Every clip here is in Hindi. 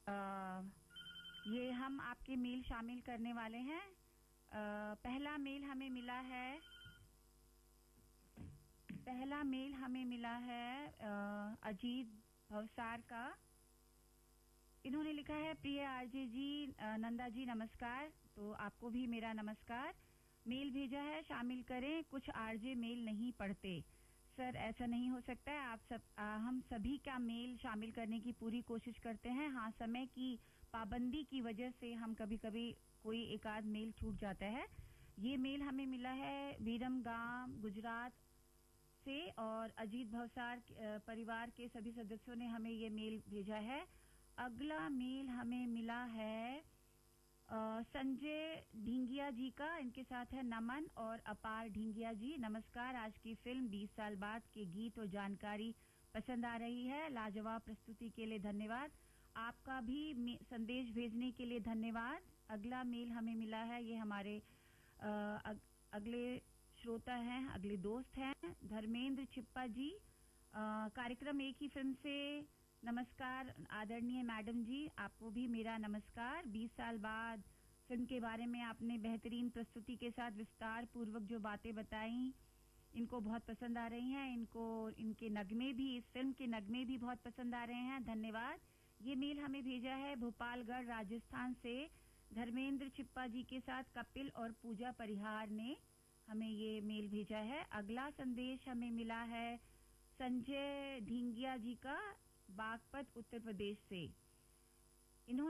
ये हम आपके मेल शामिल करने वाले हैं। पहला मेल हमें मिला है अजीत भवसार का। इन्होंने लिखा है, प्रिय आरजे जी, नंदा जी नमस्कार। तो आपको भी मेरा नमस्कार। मेल भेजा है, शामिल करें, कुछ आरजे मेल नहीं पढ़ते। सर, ऐसा नहीं हो सकता है। हम सभी का मेल शामिल करने की पूरी कोशिश करते हैं। हाँ, समय की पाबंदी की वजह से हम कभी कभी कोई एक आध मेल छूट जाता है। ये मेल हमें मिला है विरमगाम गुजरात से, और अजीत भवसार परिवार के सभी सदस्यों ने हमें ये मेल भेजा है। अगला मेल हमें मिला है संजय ढींगिया जी का। इनके साथ है नमन और अपार ढींगिया जी। नमस्कार, आज की फिल्म 20 साल बाद के गीत और जानकारी पसंद आ रही है। लाजवाब प्रस्तुति के लिए धन्यवाद। आपका भी संदेश भेजने के लिए धन्यवाद। अगला मेल हमें मिला है, ये हमारे अगले श्रोता हैं, अगले दोस्त हैं, धर्मेंद्र छिप्पा जी। कार्यक्रम एक ही फिल्म से नमस्कार आदरणीय मैडम जी, आपको भी मेरा नमस्कार। 20 साल बाद फिल्म के बारे में आपने बेहतरीन प्रस्तुति के साथ विस्तार पूर्वक जो बातें बताई, इनको बहुत पसंद आ रही हैं। इनके नगमे भी, इस फिल्म के नगमे भी बहुत पसंद आ रहे हैं। धन्यवाद। ये मेल हमें भेजा है भोपालगढ़ राजस्थान से धर्मेंद्र छिप्पा जी के साथ कपिल और पूजा परिहार ने हमें ये मेल भेजा है। अगला संदेश हमें मिला है संजय ढींगिया जी का, बागपत उत्तर प्रदेश से। इनको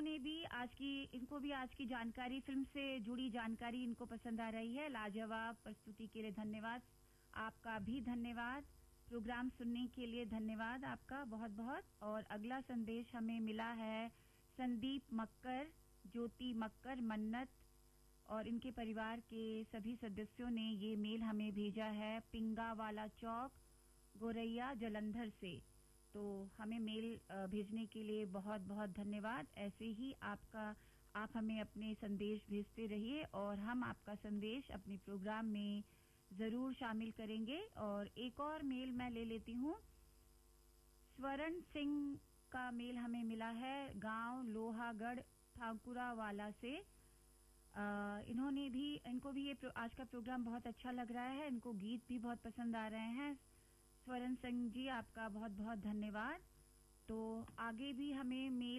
भी आज की जानकारी, फिल्म से जुड़ी जानकारी इनको पसंद आ रही है। लाजवाब प्रस्तुति के लिए धन्यवाद। आपका भी धन्यवाद। प्रोग्राम सुनने के लिए धन्यवाद आपका बहुत बहुत। और अगला संदेश हमें मिला है संदीप मक्कर, ज्योति मक्कर, मन्नत और इनके परिवार के सभी सदस्यों ने ये मेल हमें भेजा है पिंगावाला चौक, गोरैया, जलंधर से। तो हमें मेल भेजने के लिए बहुत बहुत धन्यवाद। ऐसे ही आप हमें अपने संदेश भेजते रहिए और हम आपका संदेश अपने प्रोग्राम में जरूर शामिल करेंगे। और एक और मेल मैं ले लेती हूँ। स्वर्ण सिंह का मेल हमें मिला है गांव लोहागढ़ ठाकुरावाला से। इनको भी ये आज का प्रोग्राम बहुत अच्छा लग रहा है। इनको गीत भी बहुत पसंद आ रहे हैं। स्वर्ण सिंह जी, आपका बहुत बहुत धन्यवाद। तो आगे भी हमें मेल